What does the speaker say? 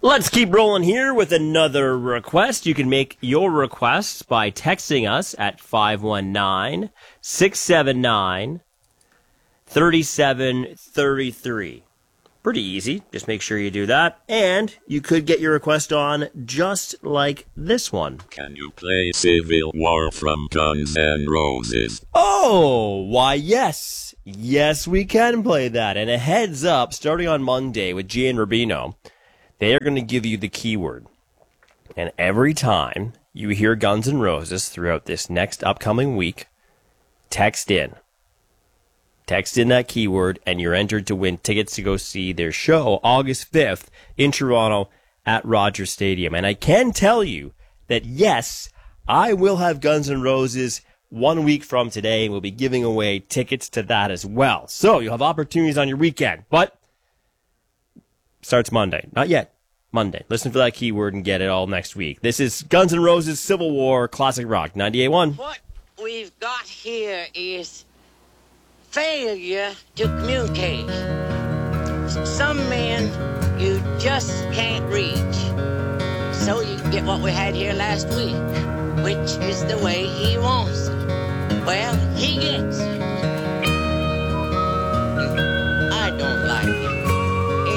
Let's keep rolling here with another request. You can make your requests by texting us at 519-679-3733. Pretty easy. Just make sure you do that. And you could get your request on just like this one. Can you play Civil War from Guns N' Roses? Oh, why yes. Yes, we can play that. And a heads up, starting on Monday with Gian Rubino, they are going to give you the keyword. And every time you hear Guns N' Roses throughout this next upcoming week, text in. Text in that keyword, and you're entered to win tickets to go see their show August 5th in Toronto at Rogers Stadium. And I can tell you that, yes, I will have Guns N' Roses 1 week from today, and we'll be giving away tickets to that as well. So you'll have opportunities on your weekend, but starts Monday. Not yet. Monday. Listen for that keyword and get it all next week. This is Guns N' Roses Civil War Classic Rock 98.1. What we've got here is failure to communicate. Some men you just can't reach. So you get what we had here last week, which is the way he wants it. Well, he gets it. I don't like it.